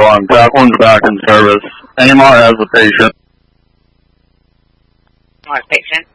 alarm. Jacqueline's back in service. AMR has the patient. Patient.